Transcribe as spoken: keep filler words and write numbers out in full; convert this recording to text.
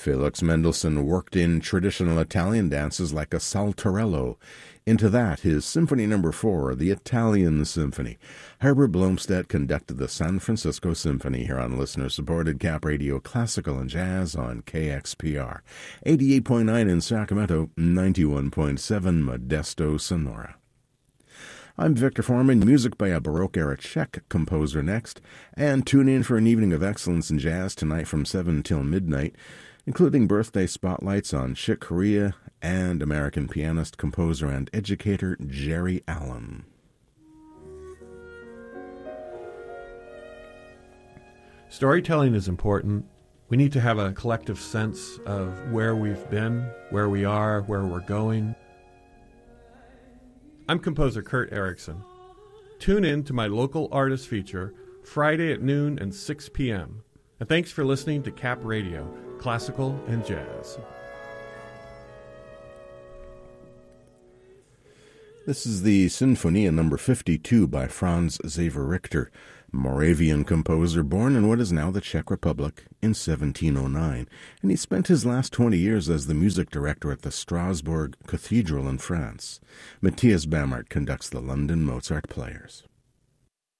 Felix Mendelssohn worked in traditional Italian dances like a saltarello. Into that, his Symphony Number Four, the Italian Symphony. Herbert Blomstedt conducted the San Francisco Symphony here on listener-supported Cap Radio Classical and Jazz on K X P R. eighty-eight point nine in Sacramento, ninety-one point seven Modesto, Sonora. I'm Victor Foreman. Music by a Baroque-era Czech composer next. And tune in for an evening of excellence in jazz tonight from seven till midnight, including birthday spotlights on Chick Corea and American pianist, composer, and educator Jerry Allen. Storytelling is important. We need to have a collective sense of where we've been, where we are, where we're going. I'm composer Kurt Erickson. Tune in to my local artist feature Friday at noon and six p.m. And thanks for listening to Cap Radio, Classical and Jazz. This is the Sinfonia number fifty-two by Franz Xaver Richter, Moravian composer born in what is now the Czech Republic in seventeen oh nine, and he spent his last twenty years as the music director at the Strasbourg Cathedral in France. Matthias Bamert conducts the London Mozart Players.